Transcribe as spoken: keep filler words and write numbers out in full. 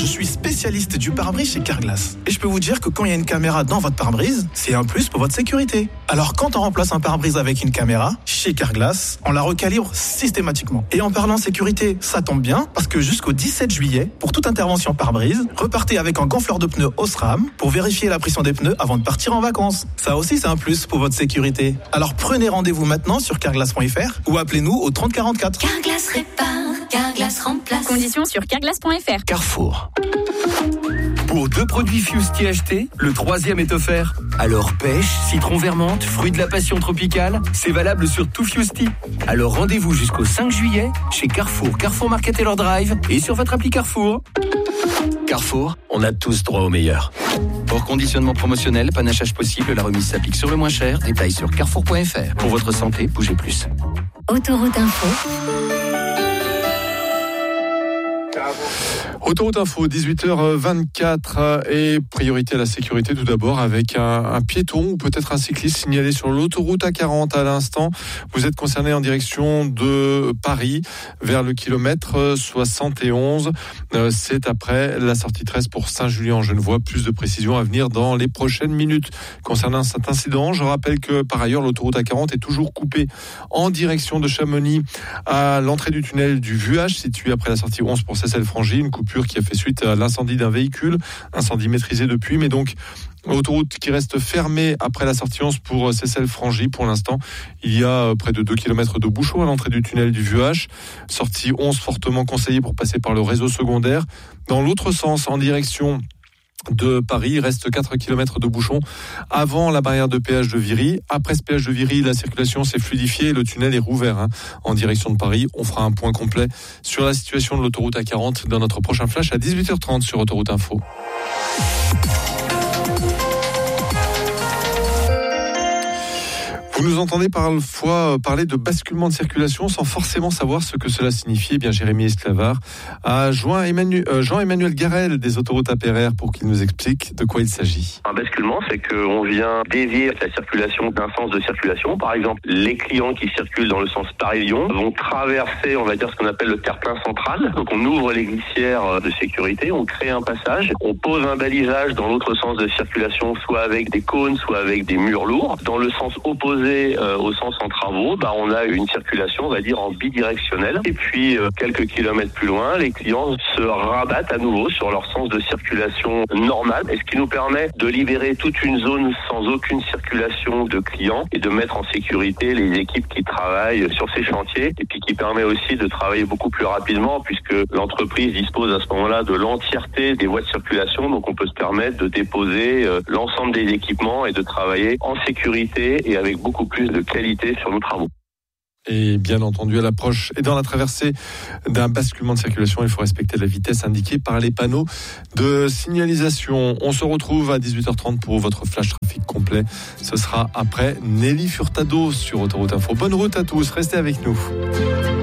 Je suis spécialiste du pare-brise chez Carglass. Et je peux vous dire que quand il y a une caméra dans votre pare-brise, c'est un plus pour votre sécurité. Alors quand on remplace un pare-brise avec une caméra, chez Carglass, on la recalibre systématiquement. Et en parlant sécurité, ça tombe bien, parce que jusqu'au dix-sept juillet, pour toute intervention pare-brise, repartez avec un gonfleur de pneus Osram pour vérifier la pression des pneus avant de partir en vacances. Ça aussi, c'est un plus pour votre sécurité. Alors prenez rendez-vous maintenant sur carglass point f r ou appelez-nous au trente quarante-quatre. Carglass répare, Carglass remplace. Conditions sur carglass point f r. Carrefour. Pour deux produits Fusti achetés, le troisième est offert. Alors pêche, citron vermente, fruits de la passion tropicale, c'est valable sur tout Fusti. Alors rendez-vous jusqu'au cinq juillet chez Carrefour, Carrefour Market Taylor Drive et sur votre appli Carrefour. Carrefour, on a tous droit au meilleur. Hors conditionnement promotionnel, panachage possible, la remise s'applique sur le moins cher. Détails sur carrefour point f r. Pour votre santé, bougez plus. Autoroute Info. Autoroute Info, dix-huit heures vingt-quatre et priorité à la sécurité tout d'abord avec un, un piéton ou peut-être un cycliste signalé sur l'autoroute A quarante à l'instant. Vous êtes concerné en direction de Paris vers le kilomètre soixante et onze. C'est après la sortie treize pour Saint-Julien-en-Genevois. Plus de précisions à venir dans les prochaines minutes. Concernant cet incident, je rappelle que par ailleurs l'autoroute A quarante est toujours coupée en direction de Chamonix à l'entrée du tunnel du Vuage situé après la sortie onze pour Cessel-Frangy. Une coupure qui a fait suite à l'incendie d'un véhicule, incendie maîtrisé depuis, mais donc autoroute qui reste fermée après la sortie onze pour Cessel-Frangy. Pour l'instant, il y a près de deux kilomètres de bouchons à l'entrée du tunnel du Vuage. Sortie onze fortement conseillée pour passer par le réseau secondaire. Dans l'autre sens, en direction de Paris, il reste quatre kilomètres de bouchons avant la barrière de péage de Viry. Après ce péage de Viry, la circulation s'est fluidifiée et le tunnel est rouvert hein, en direction de Paris. On fera un point complet sur la situation de l'autoroute A quarante dans notre prochain flash à dix-huit heures trente sur Autoroute Info. Vous nous entendez parfois parler de basculement de circulation sans forcément savoir ce que cela signifie. Eh bien, Jérémy Esclavard a joint Emmanuel, euh, Jean-Emmanuel Garel des autoroutes A P R R pour qu'il nous explique de quoi il s'agit. Un basculement, c'est qu'on vient dévier la circulation d'un sens de circulation. Par exemple, les clients qui circulent dans le sens Paris-Lyon vont traverser, on va dire, ce qu'on appelle le terre-plein central. Donc, on ouvre les glissières de sécurité, on crée un passage, on pose un balisage dans l'autre sens de circulation, soit avec des cônes, soit avec des murs lourds. Dans le sens opposé, Euh, au sens en travaux, bah, on a une circulation, on va dire, en bidirectionnelle. Et puis, euh, quelques kilomètres plus loin, les clients se rabattent à nouveau sur leur sens de circulation normal, et ce qui nous permet de libérer toute une zone sans aucune circulation de clients et de mettre en sécurité les équipes qui travaillent sur ces chantiers, et puis qui permet aussi de travailler beaucoup plus rapidement puisque l'entreprise dispose à ce moment-là de l'entièreté des voies de circulation, donc on peut se permettre de déposer euh, l'ensemble des équipements et de travailler en sécurité et avec beaucoup plus de qualité sur nos travaux. Et bien entendu, à l'approche et dans la traversée d'un basculement de circulation, il faut respecter la vitesse indiquée par les panneaux de signalisation. On se retrouve à dix-huit heures trente pour votre flash trafic complet. Ce sera après Nelly Furtado sur Autoroute Info. Bonne route à tous, restez avec nous.